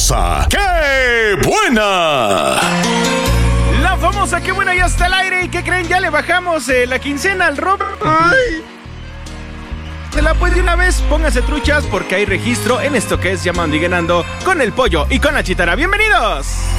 famosa ¡Qué buena! La famosa ¡Qué buena! Ya está al aire. ¿Y qué creen? Ya le bajamos la quincena al Rob. ¡Ay! Se la puede de una vez. Póngase truchas porque hay registro en esto que es Llamando y Ganando con el Pollo y con la Chitara. ¡Bienvenidos!